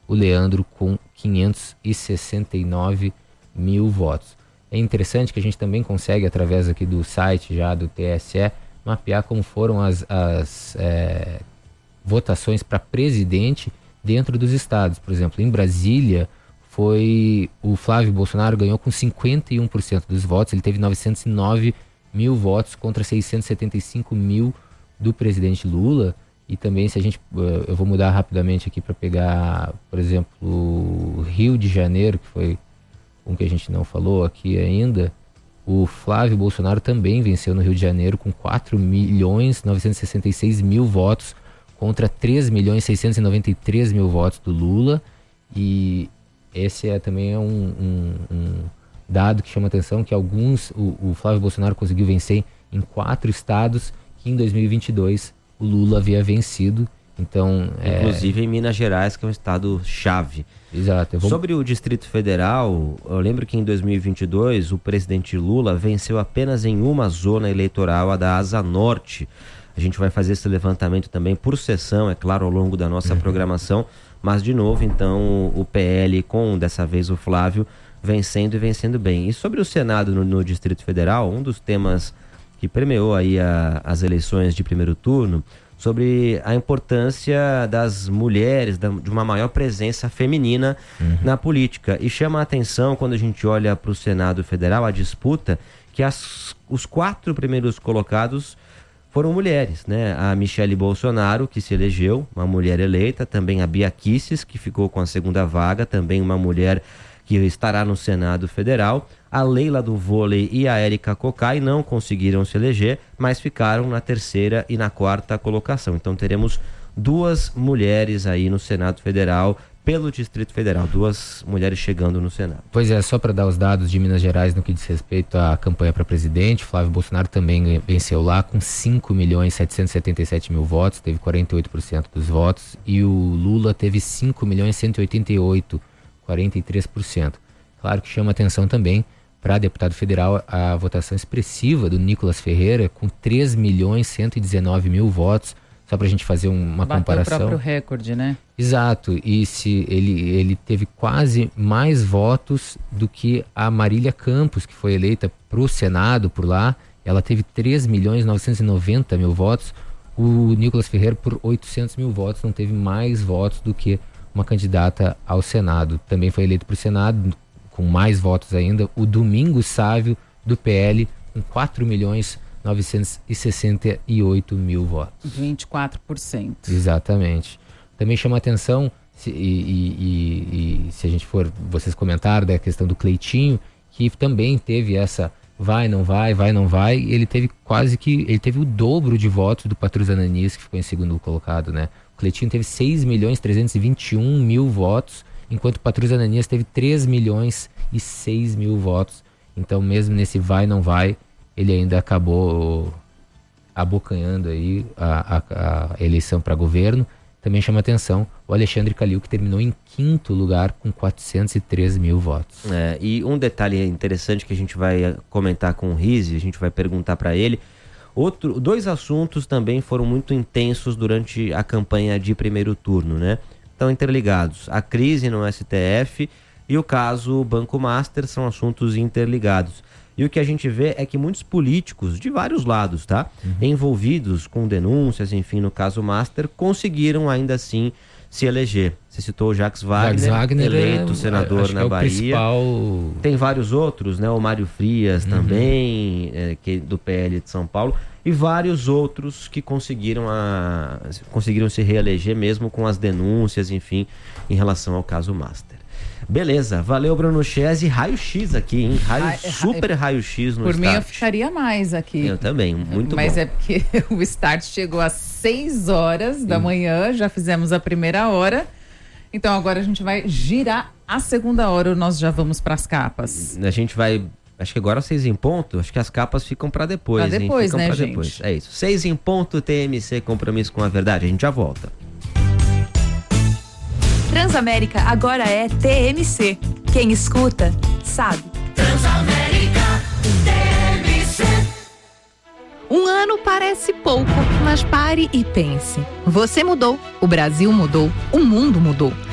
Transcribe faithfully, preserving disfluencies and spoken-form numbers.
o Leandro com quinhentos e sessenta e nove mil votos. É interessante que a gente também consegue, através aqui do site já do T S E, mapear como foram as, as é, votações para presidente dentro dos estados. Por exemplo, em Brasília, foi o Flávio Bolsonaro ganhou com cinquenta e um por cento dos votos, ele teve novecentos e nove mil votos contra seiscentos e setenta e cinco mil do presidente Lula. E também, se a gente, eu vou mudar rapidamente aqui para pegar, por exemplo, o Rio de Janeiro, que foi um que a gente não falou aqui ainda. O Flávio Bolsonaro também venceu no Rio de Janeiro com quatro milhões novecentos e sessenta e seis mil votos contra três milhões seiscentos e noventa e três mil votos do Lula. E esse é também é um, um, um dado que chama atenção, que alguns, o, o Flávio Bolsonaro conseguiu vencer em quatro estados que em dois mil e vinte e dois o Lula havia vencido. Então, inclusive é... em Minas Gerais, que é um estado-chave. Exato. Vou... Sobre o Distrito Federal, eu lembro que em dois mil e vinte e dois o presidente Lula venceu apenas em uma zona eleitoral, a da Asa Norte. A gente vai fazer esse levantamento também por sessão, é claro, ao longo da nossa uhum. programação. Mas, de novo, então, o P L com, dessa vez, o Flávio, vencendo e vencendo bem. E sobre o Senado no, no Distrito Federal, um dos temas que permeou aí a, as eleições de primeiro turno, sobre a importância das mulheres, da, de uma maior presença feminina uhum. na política. E chama a atenção, quando a gente olha para o Senado Federal, a disputa, que as, os quatro primeiros colocados foram mulheres, né? A Michele Bolsonaro, que se elegeu, uma mulher eleita, também a Bia Kicis, que ficou com a segunda vaga, também uma mulher que estará no Senado Federal. A Leila do vôlei e a Érica Cocai não conseguiram se eleger, mas ficaram na terceira e na quarta colocação. Então teremos duas mulheres aí no Senado Federal, pelo Distrito Federal, duas mulheres chegando no Senado. Pois é, só para dar os dados de Minas Gerais no que diz respeito à campanha para presidente, Flávio Bolsonaro também venceu lá com cinco milhões setecentos e setenta e sete mil votos, teve quarenta e oito por cento dos votos, e o Lula teve cinco milhões cento e oitenta e oito, quarenta e três por cento. Claro que chama atenção também para deputado federal a votação expressiva do Nicolas Ferreira com três milhões cento e dezenove mil votos, só para a gente fazer uma Bateu comparação. o próprio recorde, né? Exato, e se ele, ele teve quase mais votos do que a Marília Campos, que foi eleita para o Senado por lá. Ela teve três milhões novecentos e noventa mil votos. O Nicolas Ferreira, por oitocentos mil votos, não teve mais votos do que uma candidata ao Senado. Também foi eleito para o Senado, com mais votos ainda, o Domingos Sávio, do P L, com quatro milhões novecentos e sessenta e oito mil votos. vinte e quatro por cento. Exatamente. Também chama atenção, se, e, e, e, e se a gente for, vocês comentaram da questão do Cleitinho, que também teve essa vai, não vai, vai, não vai, ele teve quase que, ele teve o dobro de votos do Patrus Ananias, que ficou em segundo colocado, né? O Cleitinho teve seis milhões trezentos e vinte e um mil votos, enquanto o Patrus Ananias teve três milhões e seis mil votos. Então, mesmo nesse vai, não vai, ele ainda acabou abocanhando aí a, a, a eleição para governo. Também chama atenção o Alexandre Calil, que terminou em quinto lugar com quatrocentos e três mil votos. É, e um detalhe interessante que a gente vai comentar com o Rizzi, a gente vai perguntar para ele. Outro, dois assuntos também foram muito intensos durante a campanha de primeiro turno, né? Estão interligados. A crise no S T F e o caso Banco Master são assuntos interligados. E o que a gente vê é que muitos políticos, de vários lados, tá? Uhum. Envolvidos com denúncias, enfim, no caso Master, conseguiram ainda assim se eleger. Você citou o Jacques Wagner, Jacques Wagner eleito é, senador na é Bahia. Principal... Tem vários outros, né? O Mário Frias uhum. também, é, que, do P L de São Paulo. E vários outros que conseguiram, a, conseguiram se reeleger mesmo com as denúncias, enfim, em relação ao caso Master. Beleza, valeu Bruno Chese, raio-x aqui, hein? Raio, Ai, super raio-x no Por Start. mim eu ficaria mais aqui. Eu também, muito Mas bom. é porque o Start chegou às seis horas da hum. manhã, já fizemos a primeira hora, então agora a gente vai girar a segunda hora, nós já vamos para as capas. A gente vai, acho que agora seis em ponto, acho que as capas ficam para depois, pra depois, hein? Ficam né, pra gente? Depois. É isso, seis em ponto, T M C, compromisso com a verdade, a gente já volta. Transamérica agora é T M C. Quem escuta, sabe. Transamérica, T M C. Um ano parece pouco, mas pare e pense. Você mudou, o Brasil mudou, o mundo mudou.